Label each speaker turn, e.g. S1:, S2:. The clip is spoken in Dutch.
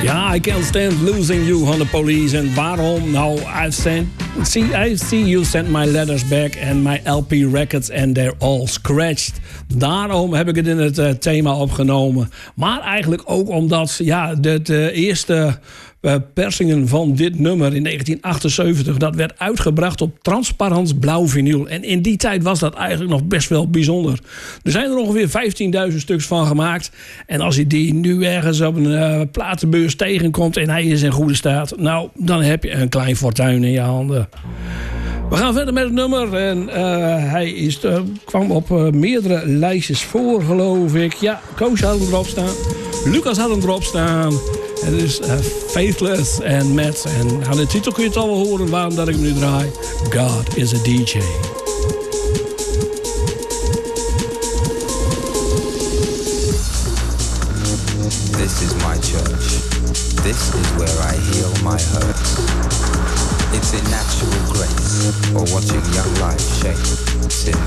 S1: Ja, I can't stand losing you van de Police. En waarom? Nou, I see you sent my letters back and my LP records and they're all scratched. Daarom heb ik het in het thema opgenomen. Maar eigenlijk ook omdat de eerste persingen van dit nummer in 1978... dat werd uitgebracht op transparant blauw vinyl. En in die tijd was dat eigenlijk nog best wel bijzonder. Er zijn er ongeveer 15.000 stuks van gemaakt. En als je die nu ergens op een platenbeurs tegenkomt... en hij is in goede staat... nou, dan heb je een klein fortuin in je handen. We gaan verder met het nummer. En hij kwam op meerdere lijstjes voor, geloof ik. Ja, Koos had hem erop staan. Lucas had hem erop staan. Het is Faithless en Matt. En aan de titel kun je het al wel horen waarom dat ik hem nu draai. God is a DJ.
S2: This is my church. This is where I heal my hurts. It's in natural grace or watching young life shape.